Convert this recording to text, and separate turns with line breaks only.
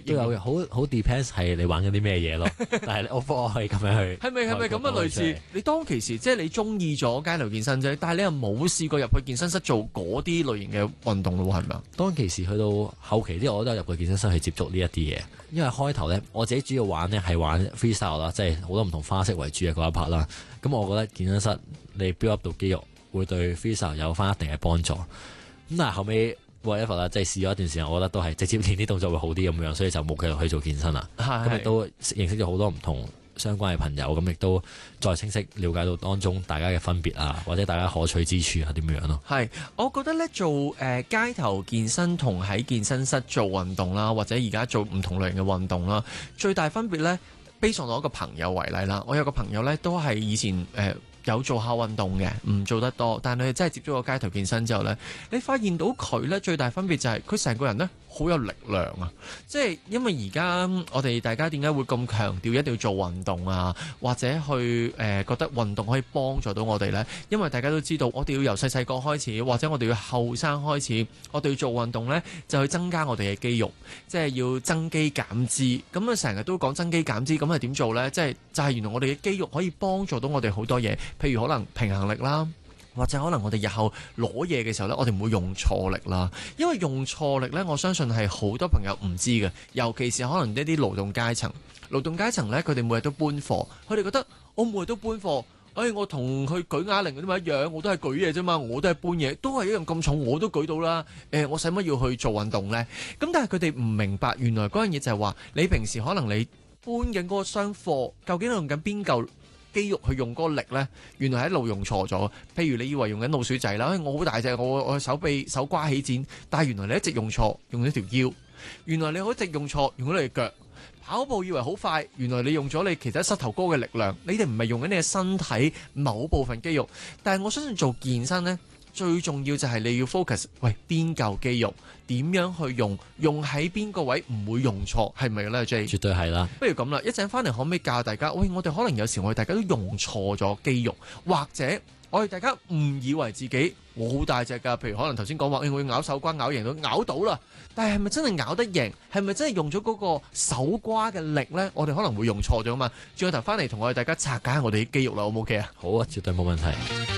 都有好 depends 係你玩緊啲咩嘢咯。但係我可以咁樣去
係咪咁啊？類似你當其時即係你中意咗街頭健身啫，但係你又冇試過入去健身室做嗰啲類型嘅運動咯，係咪啊？
當其時去到後期啲，我都有入過健身室去接觸呢一啲嘢。因為開頭咧，我自己主要玩咧係玩 freestyle 啦，即係好多唔同花式為主嘅嗰一 part 啦。咁我覺得健身室你 build up 到肌肉，會對 freestyle 有翻一定嘅幫助。咁但係後尾 whatever 啦，即係試咗一段時間，我覺得都係直接練啲動作會好啲咁樣，所以就冇繼續去做健身啦。咁亦都認識咗好多唔同相關嘅朋友，咁亦都再清晰了解到當中大家嘅分別啊，或者大家可取之處啊點樣咯。
係，我覺得咧做街頭健身同喺健身室做運動啦，或者而家做唔同類型嘅運動啦，最大分別咧，base on我一個朋友為例啦，我有個朋友咧都係以前有做下運動嘅，唔做得多，但係佢真係接觸過街頭健身之後呢，你發現到佢呢最大分別就係佢成個人呢好有力量啊！即係因為而家我哋大家點解會咁強調一定要做運動啊，或者去覺得運動可以幫助到我哋呢？因為大家都知道，我哋要由細細個開始，或者我哋要後生開始，我哋要做運動呢，就去增加我哋嘅肌肉，即係要增肌減脂。咁啊，成日都講增肌減脂，咁係點做呢？即係就係原來我哋嘅肌肉可以幫助到我哋好多嘢。譬如可能平衡力啦，或者可能我哋日後攞嘢嘅時候呢，我哋唔會用錯力啦。因為用錯力呢，我相信係好多朋友唔知嘅，尤其是可能一啲勞動階層。勞動階層呢，佢哋每日都搬貨，佢哋覺得我每日都搬貨，我同佢舉啞鈴嗰啲咪一樣，我都係舉嘢啫嘛，我都係搬嘢，都係一樣咁重，我都舉到啦。我使乜要去做運動呢？咁但係佢哋唔明白，原來嗰樣嘢就係話，你平時可能你搬緊嗰個箱貨，究竟用緊邊嚿肌肉去用嗰個力呢？原來喺度用錯咗。譬如你以為用緊老鼠仔啦，我好大隻，我手瓜起剪，但係原來你一直用錯，用咗條腰。原來你一直用錯，用咗你嘅腳。跑步以為好快，原來你用咗你其他膝頭哥嘅力量。你哋唔係用緊你嘅身體某部分肌肉。但係我相信做健身呢，最重要就係你要 focus， 喂，邊嚿肌肉點樣去用喺邊個位唔會用錯，係咪咧 J？
絕對係啦。
不如咁啦，一陣翻嚟可唔可以教大家？喂，我哋可能有時我哋大家都用錯咗肌肉，或者我哋大家誤以為自己我好大隻㗎。譬如可能頭先講話，我要咬手瓜咬贏到咬到啦，但係咪真係咬得贏？係咪真係用咗嗰個手瓜嘅力呢？我哋可能會用錯咗嘛。轉個頭翻嚟同我哋大家拆解下我哋啲肌肉啦，好唔好 OK 啊？
好啊，絕對冇問題。